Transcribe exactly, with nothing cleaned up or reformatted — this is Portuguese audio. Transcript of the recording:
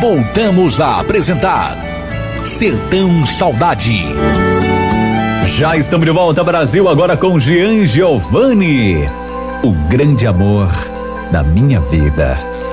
voltamos a apresentar Sertão Saudade. Já estamos de volta, Brasil, agora com Jean Giovanni, o grande amor da minha vida.